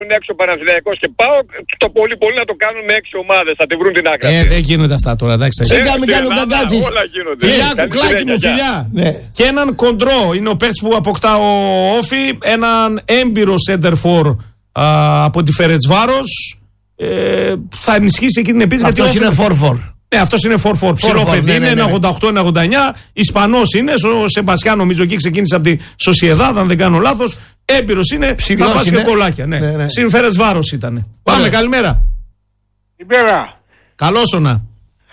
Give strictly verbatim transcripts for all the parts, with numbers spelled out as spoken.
έξω Παναθηναϊκός και ΠΑΟΚ, το πολύ πολύ να το κάνουν με έξι ομάδες, θα τη βρουν την άκρη. Ε, δεν γίνονται αυτά τώρα, εντάξει. Σιγά μην κάνουν καγκάτσις. Φιλιά, κουκλάκι μου, φιλιά. Και έναν κοντρό, είναι ο παίκτης που αποκτά ο Όφη, έναν έμπειρο center for από τη Φερετσβάρος. Ε, θα ενισχύσει εκεί την επίθεση. Αυτός είναι φορ φορ. Ναι, αυτός είναι φορ φορ. Ψηλό παιδί, είναι ένα ογδόντα οκτώ ένα ογδόντα εννιά. Ισπανός είναι. Ο Σεμπασιάν νομίζω εκεί ξεκίνησε από τη Σοσιεδάδ, αν δεν κάνω λάθος. Έμπειρος είναι. Ψηλός θα βάζει είναι. και κολλάκια. Ναι. Ναι, ναι. Συν Φερετσβάρος ήταν. Πάμε, καλημέρα. Καλημέρα. Καλώς όνα.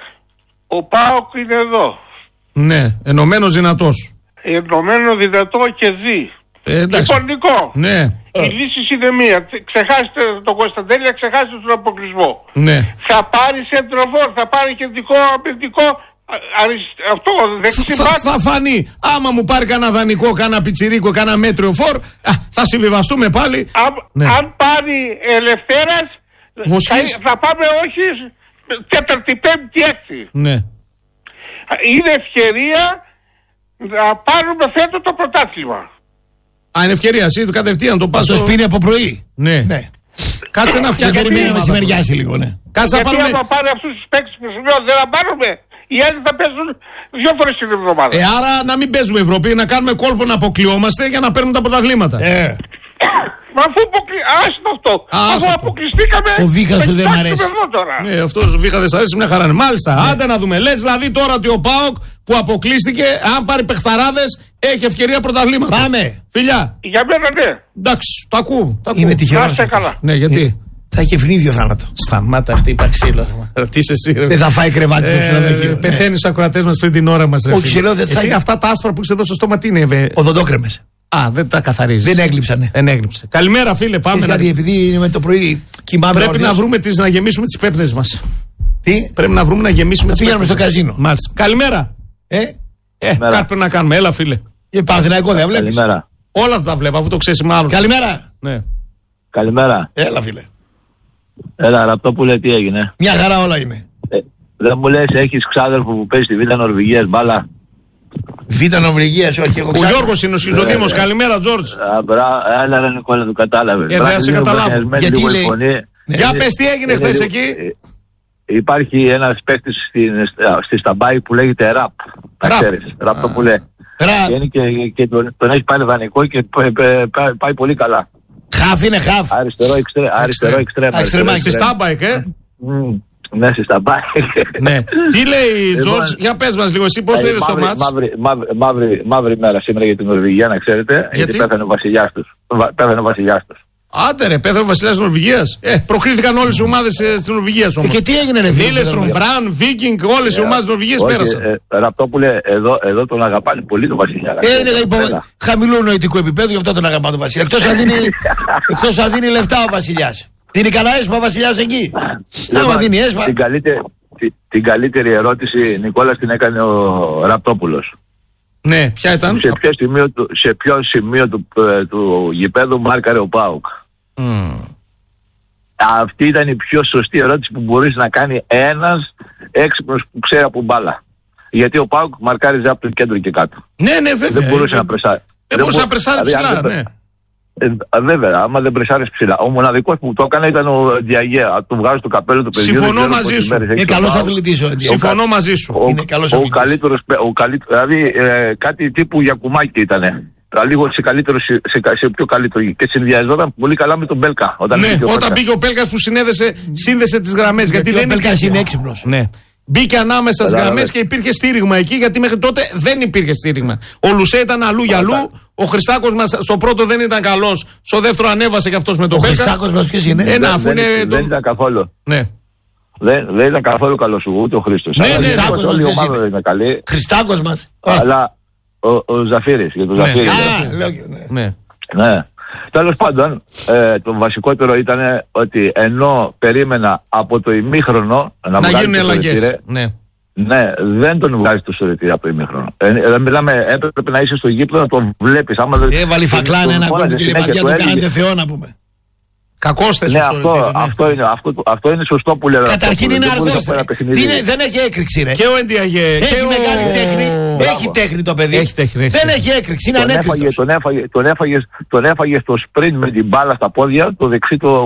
Ο ΠΑΟΚ είναι εδώ. Ναι, ενωμένος δυνατός. Ενωμένο, δυνατό και ζει. Ε, εντάξει. Λοιπόν, Νικό, Ναι. η λύση είναι μία. Ξεχάστε τον Κωνσταντέλια, ξεχάστε τον αποκλεισμό. Ναι. Θα πάρει σεντροφόρ, θα πάρει κεντρικό αμυντικό. αρισ- Αυτό δεξί Θα, μπακ. θα φανεί. Άμα μου πάρει κανένα δανεικό, κανένα πιτσιρίκο, κανένα μέτριο φόρ, α, θα συμβιβαστούμε πάλι. Αν, Ναι. αν πάρει Ελευθέρας, θα, Βοσκής. θα πάμε όχι τέταρτη, πέμπτη, έκτη. Ναι. Είναι ευκαιρία να πάρουμε φέτος το πρωτάθλημα. Α, είναι ευκαιρία, εσύ το κατευθείαν το πας. Το σπίνει από πρωί. Ναι. Ναι. Κάτσε να Δεν φτιάξουμε. περιμένει να μεσημεριάσει λίγο, ναι. Κάτσε να Γιατί πάρουμε. άμα πάρει αυτούς τους παίκτες που σου λέω δεν θα πάρουμε, οι άλλοι θα παίζουν δύο φορές την εβδομάδα. Ε, άρα να μην παίζουμε Ευρώπη, να κάνουμε κόλπο να αποκλειόμαστε για να παίρνουμε τα πρωταθλήματα. Ε. Μα αφού αποκλει... άστο αυτό. Α, Αφού άστο. αποκλειστήκαμε. Ο Βίχας σου δεν μ' κοιτάξτε αρέσει. με εδώ τώρα. Ναι, αυτό ο Βίχα δεν σ' αρέσει, μια χαρά είναι. Μάλιστα, άντε να δούμε. Λες δηλαδή τώρα ότι ο ΠΑΟΚ που αποκλείστηκε, αν πάρει παιχταράδες, έχει ευκαιρία πρωταθλήματα. Πάμε. Φιλιά. Για μένα ναι. Εντάξει, το ακούω. Το ακούω. Είναι Να τυχερός είστε αυτός. καλά. Ναι, γιατί. Θα έχει ευνίδιο θάνατο. Σταμάτα, χτύπα ξύλο. Τι είσαι εσύ, ρε. Δεν θα φάει κρεβάτι στο ξενοδοχείο. Πεθαίνει στου ακροατέ μα πριν την ώρα μα. Όχι, σε λέω, δεν θα- Εσύ αυτά τα άσπρα που είσαι εδώ στο στόμα, τι είναι, βε. Οδοντόκρεμες. Α, δεν τα καθαρίζει. Δεν έγλειψανε. Δεν έγλειψε. Καλημέρα, φίλε, πάμε. Ξέρεις να- κάτι, επειδή είναι με το πρωί κοιμάμαι Πρέπει όρθιος. να βρούμε τις, να γεμίσουμε τι πέπνες μα. Τι, Πρέπει να βρούμε να γεμίσουμε τι πηγαίνουμε στο καζίνο. Μάλιστα. Καλημέρα. ε, Ε, κάτι πρέπει να κάνουμε. Έλα, φίλε. και Παναθηναϊκό δεν βλέπεις. Καλημέρα. Όλα θα τα βλέπω, αφού το ξέρει μάλλον. Καλημέρα. Ναι. Καλημέρα. Έλα φίλε. Έλα, Ραπτόπουλε, τι έγινε. Μια χαρά όλα είναι. Ε, δεν μου λες, έχεις ξάδερφο που παίζει στη Β' Νορβηγίας μπάλα. Β' Νορβηγίας, όχι, έχω Ο ξα... Γιώργος είναι ο Σιζοδήμος. Καλημέρα, Τζόρτζ. Α, μπρα, έλα ρε Νικόλα, το κατάλαβε. Ε, δεν σε καταλάβω. Γιατί λέει- Ναι, Για ναι. πες τι έγινε Είναι χθε λίγο- εκεί. Ε, Υπάρχει ένας παίκτης στην, στη Σταμπάη που λέγεται Ραπ. Τα Ραπ. ξέρεις, Ραπτόπουλε. Ραπ. Και, είναι και, και τον, τον έχει πάρει δανεικό και π- π- π- πάει πολύ καλά. Χαφ είναι χαφ. Αριστερό εξτρέ, αριστερό εξτρέμα. Εξτρεμάκι. Στη Στάμπαϊκ, ε. Μμμ, Ναι, στη Σταμπάη. Ναι. Τι λέει, Λοιπόν, Τζόρτζ, για πες μας λίγο, εσύ πώς Ε, είδες το μαύρη- μάτς. Μαύρη, μαύρη, μαύρη, μαύρη μέρα σήμερα για την Νορβηγία, να ξέρετε. Γιατί? Γιατί πέθανε ο βασιλιάς τους. Βα- Πέθανε ο βασιλιάς τους. Άντε ρε, πέθανε ο βασιλιάς της Νορβηγίας. Ε, προκρίθηκαν όλες οι ομάδες ε, της Νορβηγίας Ε, όμως. και τι έγινε ρε φίλε. Νίλεστρον, Μπραν, Βίκινγκ, όλες οι ομάδες της Νορβηγίας Όχι, πέρασαν. ε, Ραπτόπουλε, εδώ, εδώ τον αγαπάνε πολύ τον βασιλιά. να Ε, ξέρετε. είναι λοιπόν Έλα. χαμηλού νοητικού επίπεδου, γι' αυτό τον αγαπά τον Βασιλιά. Εκτός αν δίνει, εκτός αν δίνει λεφτά ο Βασιλιάς. Δίνει καλά έσπα ο Βασιλιάς εκεί. Άμα Λοιπόν, δίνει έσπα. Την καλύτερη, τη- την καλύτερη ερώτηση, Νικόλα, την έκανε ο Ραπτόπουλος. Ναι, ποια ήταν. Σε ποιο σημείο, του, σε ποιο σημείο του, ε, του γηπέδου μάρκαρε ο ΠΑΟΚ. Μμμ. Αυτή ήταν η πιο σωστή ερώτηση που μπορείς να κάνει ένας έξυπνος που ξέρει από μπάλα. Γιατί ο ΠΑΟΚ μαρκάριζε από το κέντρο και κάτω. Ναι, ναι, βέβαια. Δεν μπορούσε Ε, να πρεσάρει. Δεν μπορούσε να μπο- πρεσάρει δηλαδή, αν ψηλά, δεν- ναι. Ε, βέβαια, άμα δεν πρεσάρεις ψηλά. Ο μοναδικός που το έκανε ήταν ο Διαγέα. Του βγάζει το καπέλο του παιδιού. Συμφωνώ δεν ξέρω μαζί πόσες σου. μέρες έχει Είναι το καλός ΠΑΟΚ. αθλητής ο Εντιάκος. Συμφωνώ μαζί σου. Ο, Είναι καλός ο αθλητής. καλύτερος, παί- ο καλύ- δηλαδή ε, κάτι τύπου Γιακουμάκη ήτανε. Λίγο σε, καλύτερο, σε, σε, σε πιο καλύτερο. Και συνδυαζόταν πολύ καλά με τον Μπέλκα. Όταν Ναι, μπήκε ο όταν Μπέλκας. πήγε ο Πέλκας που συνέδεσε, σύνδεσε τις γραμμές. Γιατί Γιατί ο δεν Μπέλκας υπήρχε. είναι έξυπνος. Ναι. Μπήκε ανάμεσα στις Κατάλαβες. γραμμές και υπήρχε στήριγμα εκεί, γιατί μέχρι τότε δεν υπήρχε στήριγμα. Ο Λουσέ ήταν αλλού για αλλού. Ο Χριστάκος μας στο πρώτο δεν ήταν καλός. Στο δεύτερο ανέβασε και αυτός με τον Ο Πέλκα. Χριστάκος μας ποιος είναι. Ένα, Δεν- αφού δεν, είναι δεν τον- ήταν καθόλου. Ναι. Δεν, δεν ήταν καθόλου καλό σου, ούτε ο Χρήστος. Ναι, Αλλά ναι, γενικώς Χριστάκος όλη η μας ποιος ομάδα είναι. δεν είναι καλή. Χριστάκος μας. Α, Αλλά ο, ο Ζαφύρης, για τον Ναι. Ζαφύρη. Α, λέω και- ναι. Ναι. Ναι. Τέλος πάντων, ε, το βασικότερο ήταν ότι ενώ περίμενα από το ημίχρονο να, Να βγάλει γίνουν το αλλαγές. σωρετήρε, Ναι. ναι, δεν τον βγάζει το σωρετήρι από το ημίχρονο. Ε, ε, μιλάμε, έπρεπε να είσαι στο γήπεδο να τον βλέπεις. Άμα δεν- Έβαλε η τον- Φακλάν τον ένα φώναζε κόλπο και η συνέχεια, Λιβαδιά του του έλεγε- κάνατε Θεό να πούμε. Κακός θες Ναι, ο αυτό, Σωτήρης, ναι. αυτό, είναι, αυτό, αυτό είναι σωστό που λέτε. Καταρχήν είναι Δεν μπορεί αργός. να πάει ένα παιχνίδι. Είναι- Δεν έχει έκρηξη, ρε. Και ο Ενδιαγέ. Έχει και μεγάλη ο... τέχνη. Μπράβο. Έχει τέχνη το παιδί. Έχει τέχνη, έχει Δεν τέχνη. έχει έκρηξη. Είναι Τον έφαγε, ανέκριτος. τον, έφαγε, τον, έφαγε, τον έφαγε στο sprint με την μπάλα στα πόδια, το δεξί το